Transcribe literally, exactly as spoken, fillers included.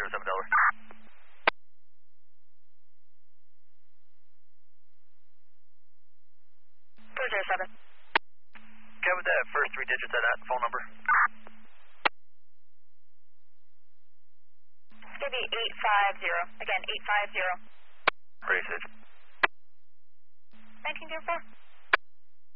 zero seven Delaware. two zero seven. Okay, with that first three digits of that phone number. It's going to be eight five zero. Again, eight five zero. Race it. nineteen zero four.